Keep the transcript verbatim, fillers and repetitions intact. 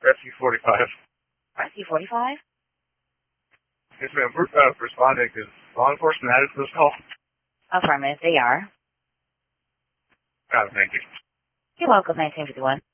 Rescue forty-five. Rescue forty-five? Yes, ma'am. We're uh, responding to law enforcement added to this call. Affirmative, they are. Got it, thank you. You're welcome, nineteen fifty-one.